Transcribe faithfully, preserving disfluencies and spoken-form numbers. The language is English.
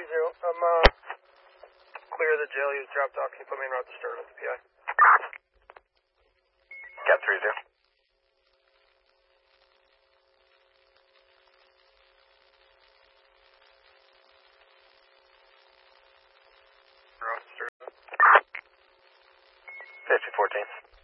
three zero. I'm uh, clear of the jail. He was dropped off. Can you put me in route to Sterling at the P I? Cap three zero. Route to Sterling. Safety fourteen.